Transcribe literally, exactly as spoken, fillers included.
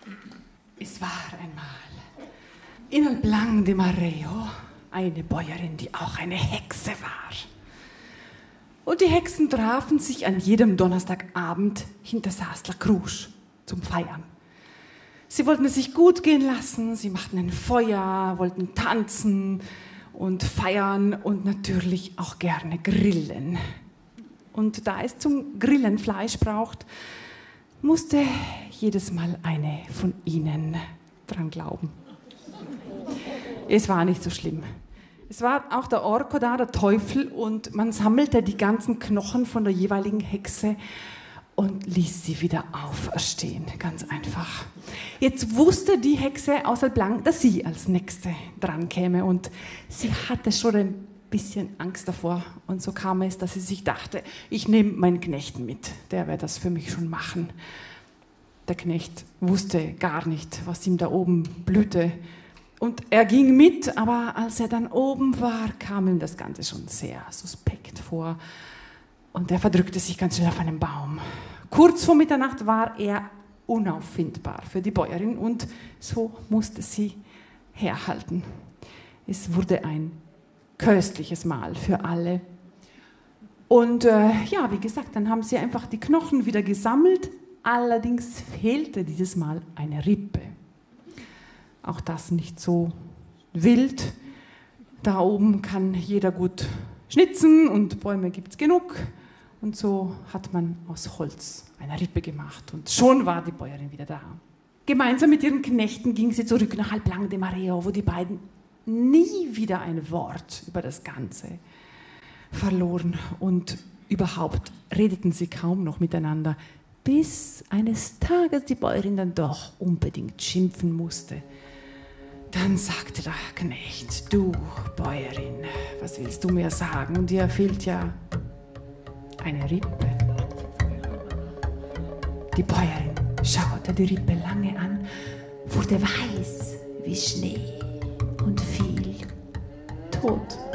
Es war einmal in Alblang de Mareo eine Bäuerin, die auch eine Hexe war. Und die Hexen trafen sich an jedem Donnerstagabend hinter Sasla Krusch zum Feiern. Sie wollten es sich gut gehen lassen, sie machten ein Feuer, wollten tanzen und feiern und natürlich auch gerne grillen. Und da es zum Grillen Fleisch braucht, musste jedes Mal eine von ihnen dran glauben. Es war nicht so schlimm. Es war auch der Orko da, der Teufel, und man sammelte die ganzen Knochen von der jeweiligen Hexe und ließ sie wieder auferstehen, ganz einfach. Jetzt wusste die Hexe aus Alblang, dass sie als Nächste dran käme, und sie hatte schon ein bisschen Angst davor, und so kam es, dass sie sich dachte, ich nehme meinen Knecht mit, der wird das für mich schon machen. Der Knecht wusste gar nicht, was ihm da oben blühte. Und er ging mit, aber als er dann oben war, kam ihm das Ganze schon sehr suspekt vor. Und er verdrückte sich ganz schnell auf einen Baum. Kurz vor Mitternacht war er unauffindbar für die Bäuerin, und so musste sie herhalten. Es wurde ein köstliches Mahl für alle. Und äh, ja, wie gesagt, dann haben sie einfach die Knochen wieder gesammelt. Allerdings fehlte dieses Mal eine Rippe. Auch das nicht so wild. Da oben kann jeder gut schnitzen und Bäume gibt es genug. Und so hat man aus Holz eine Rippe gemacht und schon war die Bäuerin wieder da. Gemeinsam mit ihren Knechten ging sie zurück nach Alblang de Mareo, wo die beiden nie wieder ein Wort über das Ganze verloren und überhaupt redeten sie kaum noch miteinander, bis eines Tages die Bäuerin dann doch unbedingt schimpfen musste. Dann sagte der Knecht, du Bäuerin, was willst du mir sagen? Dir fehlt ja eine Rippe. Die Bäuerin schaute die Rippe lange an, wurde weiß wie Schnee und fiel tot